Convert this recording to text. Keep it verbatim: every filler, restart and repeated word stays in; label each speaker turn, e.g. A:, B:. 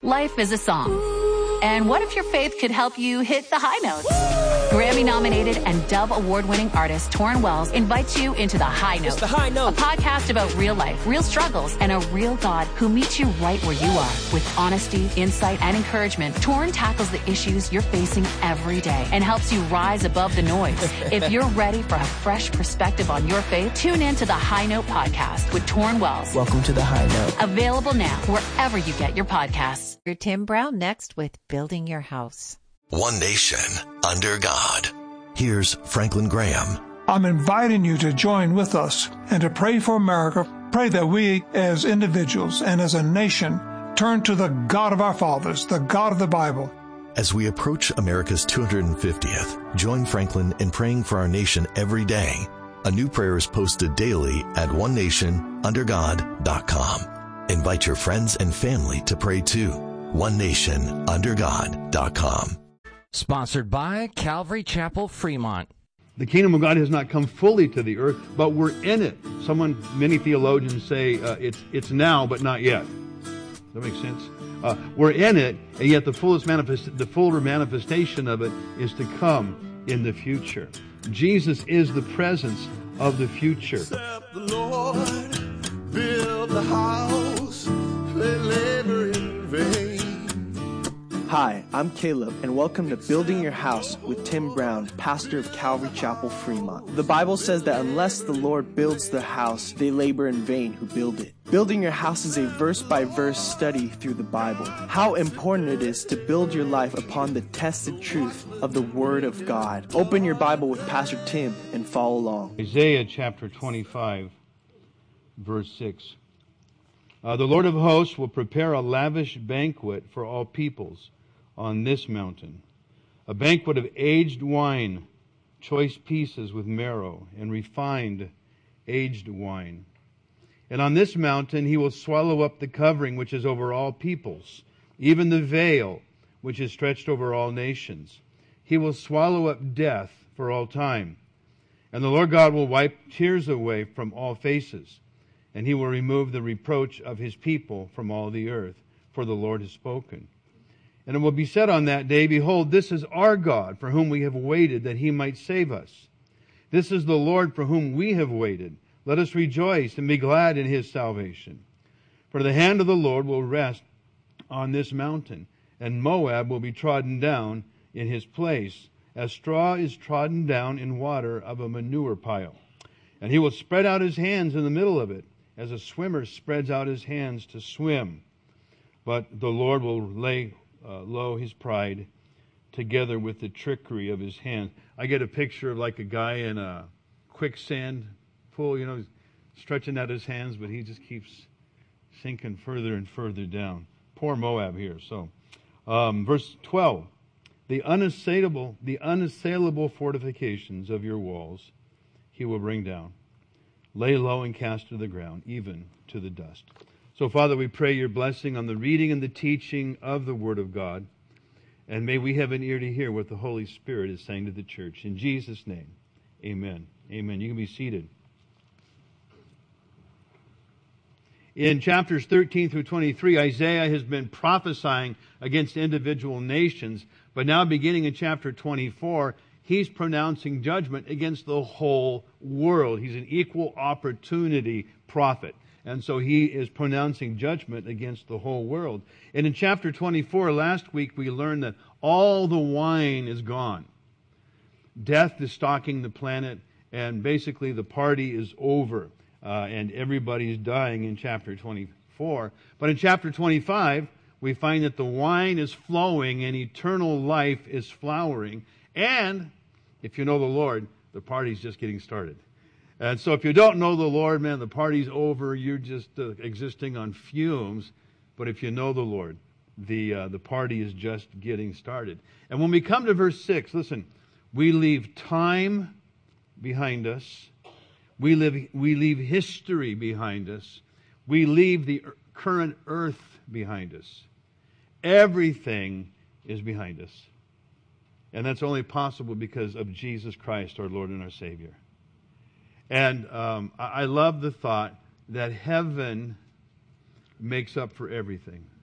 A: Life is a song. And what if your faith could help you hit the high notes? Grammy-nominated and Dove Award-winning artist Torrin Wells invites you into The High Note.
B: It's The High Note.
A: A podcast about real life, real struggles, and a real God who meets you right where you are. With honesty, insight, and encouragement, Torrin tackles the issues you're facing every day and helps you rise above the noise. If you're ready for a fresh perspective on your faith, tune in to The High Note podcast with Torrin Wells.
B: Welcome to The High Note.
A: Available now wherever you get your podcasts.
C: You're Tim Brown next with Building Your House.
D: One nation under God. Here's Franklin Graham.
E: I'm inviting you to join with us and to pray for America. Pray that we as individuals and as a nation turn to the God of our fathers, the God of the Bible.
D: As we approach America's two hundred fiftieth, join Franklin in praying for our nation every day. A new prayer is posted daily at one nation under god dot com. Invite your friends and family to pray too. one nation under god dot com.
F: Sponsored by Calvary Chapel, Fremont.
G: The kingdom of God has not come fully to the earth, but we're in it. Someone, many theologians say uh, it's it's now, but not yet. Does that make sense? Uh, we're in it, and yet the fullest manifest, the fuller manifestation of it is to come in the future. Jesus is the presence of the future.
H: Except the Lord build the house, they labor in vain.
B: Hi, I'm Caleb, and welcome to Building Your House with Tim Brown, pastor of Calvary Chapel, Fremont. The Bible says that unless the Lord builds the house, they labor in vain who build it. Building your house is a verse-by-verse study through the Bible. How important it is to build your life upon the tested truth of the Word of God. Open your Bible with Pastor Tim and follow along.
G: Isaiah chapter twenty-five, verse six. Uh, the Lord of hosts will prepare a lavish banquet for all peoples on this mountain, a banquet of aged wine, choice pieces with marrow, and refined aged wine. And on this mountain he will swallow up the covering which is over all peoples, even the veil which is stretched over all nations. He will swallow up death for all time. And the Lord God will wipe tears away from all faces, and he will remove the reproach of his people from all the earth, for the Lord has spoken. And it will be said on that day, behold, this is our God, for whom we have waited, that he might save us. This is the Lord for whom we have waited. Let us rejoice and be glad in his salvation. For the hand of the Lord will rest on this mountain, and Moab will be trodden down in his place, as straw is trodden down in water of a manure pile. And he will spread out his hands in the middle of it, as a swimmer spreads out his hands to swim. But the Lord will lay uh, low his pride together with the trickery of his hands. I get a picture of like a guy in a quicksand pool, you know, stretching out his hands, but he just keeps sinking further and further down. Poor Moab here. So, um, verse twelve, the unassailable, the unassailable fortifications of your walls he will bring down. Lay low and cast to the ground, even to the dust. So, Father, we pray your blessing on the reading and the teaching of the Word of God. And may we have an ear to hear what the Holy Spirit is saying to the church. In Jesus' name, amen. Amen. You can be seated. In chapters thirteen through twenty-three, Isaiah has been prophesying against individual nations. But now beginning in chapter twenty-four, he's pronouncing judgment against the whole world. He's an equal opportunity prophet. And so he is pronouncing judgment against the whole world. And in chapter twenty-four, last week, we learned that all the wine is gone. Death is stalking the planet, and basically the party is over. Uh, and everybody's dying in chapter twenty-four. But in chapter twenty-five, we find that the wine is flowing and eternal life is flowering. And if you know the Lord, the party's just getting started. And so if you don't know the Lord, man, the party's over. You're just uh, existing on fumes. But if you know the Lord, the uh, the party is just getting started. And when we come to verse six, listen, we leave time behind us. We live, we leave history behind us. We leave the current earth behind us. Everything is behind us. And that's only possible because of Jesus Christ, our Lord and our Savior. And um, I love the thought that heaven makes up for everything.